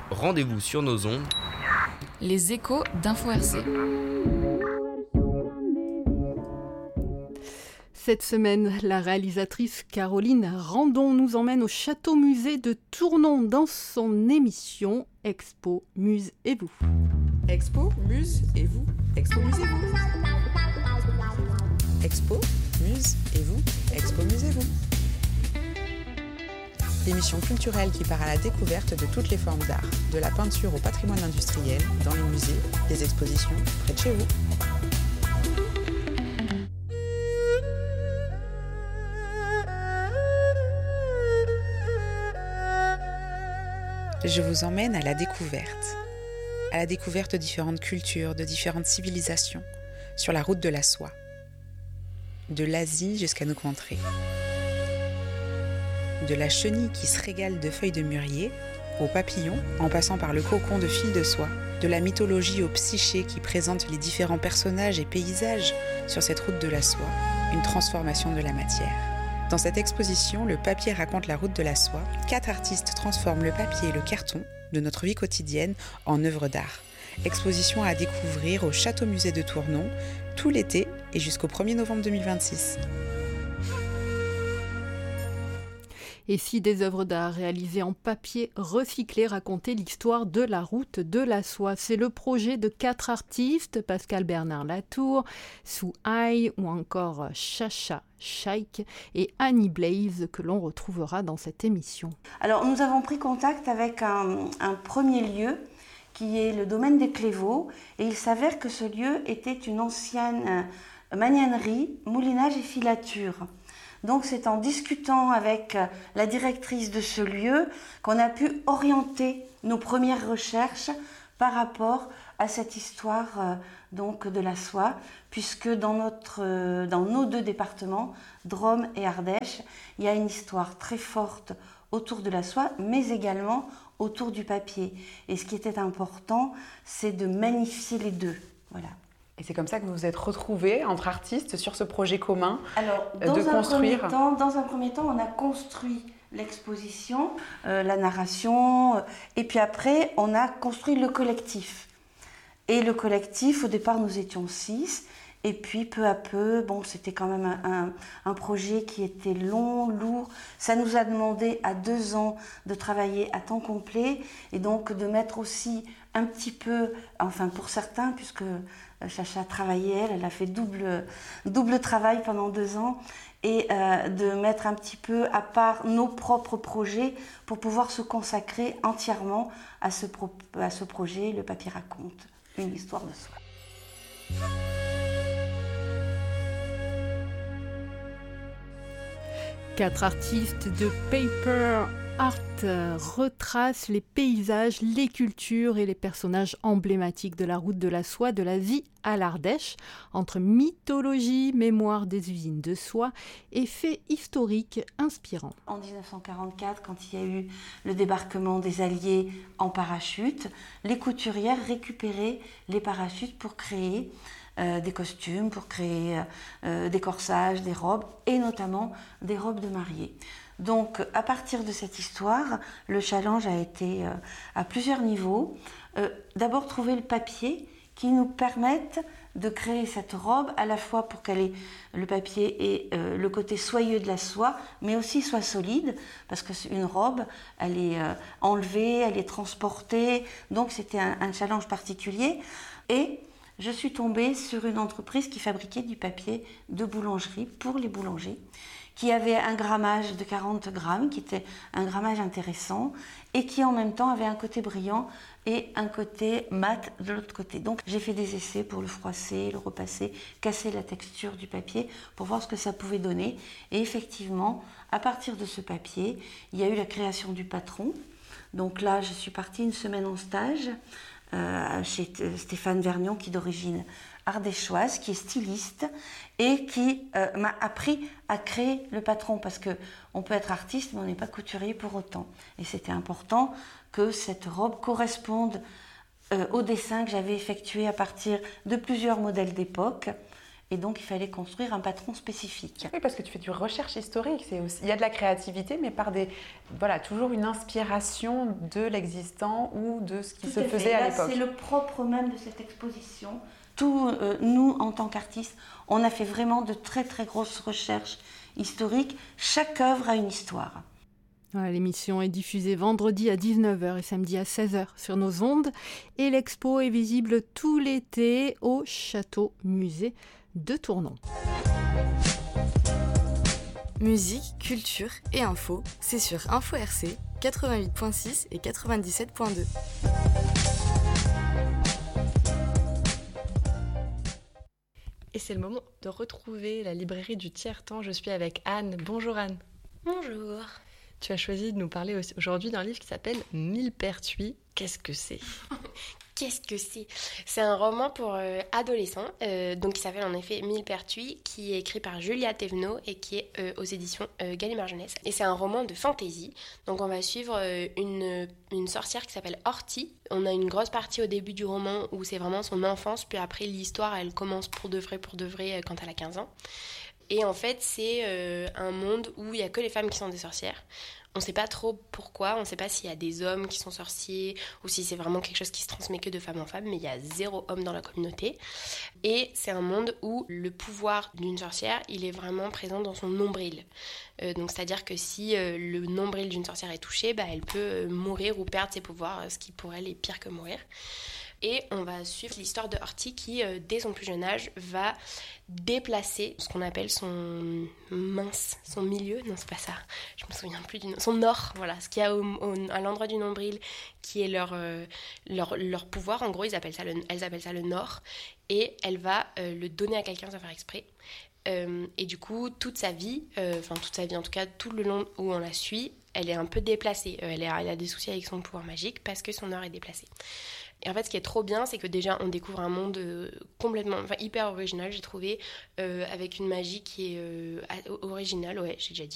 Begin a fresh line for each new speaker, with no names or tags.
Rendez-vous sur nos ondes.
Les échos d'Info RC.
Cette semaine, la réalisatrice Caroline Randon nous emmène au château-musée de Tournon dans son émission Expo, Muse et vous.
Expo, Muse et vous. Expo, Muse et vous. Expo, Muse et vous. Expo, Muse et vous. L'émission culturelle qui part à la découverte de toutes les formes d'art, de la peinture au patrimoine industriel, dans les musées, les expositions, près de chez vous. Je vous emmène à la découverte de différentes cultures, de différentes civilisations, sur la route de la soie, de l'Asie jusqu'à nos contrées. De la chenille qui se régale de feuilles de mûrier, au papillon, en passant par le cocon de fil de soie, de la mythologie au psyché qui présente les différents personnages et paysages sur cette route de la soie, une transformation de la matière. Dans cette exposition, le papier raconte la route de la soie. 4 artistes transforment le papier et le carton de notre vie quotidienne en œuvres d'art. Exposition à découvrir au Château-Musée de Tournon, tout l'été et jusqu'au 1er novembre 2026.
Et si des œuvres d'art réalisées en papier recyclé racontaient l'histoire de la route de la soie. C'est le projet de 4 artistes, Pascal Bernard Latour, Sue Hai ou encore Chacha Shaikh et Annie Blaze que l'on retrouvera dans cette émission.
Alors nous avons pris contact avec un premier lieu qui est le domaine des Clévaux et il s'avère que ce lieu était une ancienne magnanerie, moulinage et filature. Donc c'est en discutant avec la directrice de ce lieu qu'on a pu orienter nos premières recherches par rapport à cette histoire donc de la soie, puisque dans nos 2 départements, Drôme et Ardèche, il y a une histoire très forte autour de la soie, mais également autour du papier. Et ce qui était important, c'est de magnifier les deux. Voilà.
Et c'est comme ça que vous vous êtes retrouvés entre artistes sur ce projet commun.
Alors, dans un premier temps, on a construit l'exposition, la narration, et puis après, on a construit le collectif. Et le collectif, au départ, nous étions 6, et puis peu à peu, c'était quand même un projet qui était long, lourd. Ça nous a demandé à 2 ans de travailler à temps complet, et donc de mettre aussi un petit peu, enfin pour certains, puisque Chacha travaillait, elle a fait double travail pendant 2 ans, et de mettre un petit peu à part nos propres projets pour pouvoir se consacrer entièrement à ce projet. Le papier raconte une histoire de soi.
Quatre artistes de paper art retracent les paysages, les cultures et les personnages emblématiques de la route de la soie de la vie à l'Ardèche, entre mythologie, mémoire des usines de soie et faits historiques inspirants.
En 1944, quand il y a eu le débarquement des Alliés en parachute, les couturières récupéraient les parachutes pour créer des costumes, pour créer des corsages, des robes, et notamment des robes de mariée. Donc, à partir de cette histoire, le challenge a été à plusieurs niveaux. D'abord, trouver le papier qui nous permette de créer cette robe, à la fois pour qu'elle ait le papier et le côté soyeux de la soie, mais aussi soit solide, parce que c'est une robe, elle est enlevée, elle est transportée, donc c'était un challenge particulier. Et je suis tombée sur une entreprise qui fabriquait du papier de boulangerie pour les boulangers, qui avait un grammage de 40 grammes, qui était un grammage intéressant, et qui en même temps avait un côté brillant et un côté mat de l'autre côté. Donc j'ai fait des essais pour le froisser, le repasser, casser la texture du papier pour voir ce que ça pouvait donner. Et effectivement, à partir de ce papier, il y a eu la création du patron. Donc là, je suis partie une semaine en stage chez Stéphane Vergnon, qui est d'origine ardéchoise, qui est styliste et qui m'a appris à créer le patron, parce que on peut être artiste mais on n'est pas couturier pour autant, et c'était important que cette robe corresponde au dessin que j'avais effectué à partir de plusieurs modèles d'époque Et donc, il fallait construire un patron spécifique.
Oui, parce que tu fais du recherche historique. Il y a de la créativité, mais toujours une inspiration de l'existant ou de ce qui se faisait à l'époque.
C'est le propre même de cette exposition. Nous, en tant qu'artistes, on a fait vraiment de très, très grosses recherches historiques. Chaque œuvre a une histoire.
Voilà, l'émission est diffusée vendredi à 19h et samedi à 16h sur nos ondes. Et l'expo est visible tout l'été au Château-Musée de Tournon.
Musique, culture et info, c'est sur Info RC 88.6 et 97.2.
Et c'est le moment de retrouver la librairie du Tiers-Temps. Je suis avec Anne. Bonjour Anne.
Bonjour.
Tu as choisi de nous parler aujourd'hui d'un livre qui s'appelle Millepertuis. Qu'est-ce que c'est ?
Qu'est-ce que c'est ? C'est un roman pour adolescents, donc qui s'appelle en effet Millepertuis, qui est écrit par Julia Thévenot et qui est aux éditions Gallimard Jeunesse. Et c'est un roman de fantasy. Donc on va suivre une sorcière qui s'appelle Horty. On a une grosse partie au début du roman où c'est vraiment son enfance, puis après l'histoire, elle commence pour de vrai quand elle a 15 ans. Et en fait, c'est un monde où il n'y a que les femmes qui sont des sorcières. On ne sait pas trop pourquoi, on ne sait pas s'il y a des hommes qui sont sorciers ou si c'est vraiment quelque chose qui se transmet que de femme en femme, mais il y a 0 homme dans la communauté. Et c'est un monde où le pouvoir d'une sorcière, il est vraiment présent dans son nombril. Donc c'est-à-dire que si le nombril d'une sorcière est touché, elle peut mourir ou perdre ses pouvoirs, ce qui pour elle est pire que mourir. Et on va suivre l'histoire de Horty qui, dès son plus jeune âge, va déplacer ce qu'on appelle son milieu, non c'est pas ça, je me souviens plus du nom, son or, voilà, ce qu'il y a à l'endroit du nombril qui est leur pouvoir, en gros elles appellent ça le nord, et elle va le donner à quelqu'un sans faire exprès. Et du coup, toute sa vie, en tout cas tout le long où on la suit, elle est un peu déplacée, elle a des soucis avec son pouvoir magique parce que son or est déplacé. Et en fait, ce qui est trop bien, c'est que déjà, on découvre un monde hyper original, j'ai trouvé, avec une magie qui est originale, ouais, j'ai déjà dit.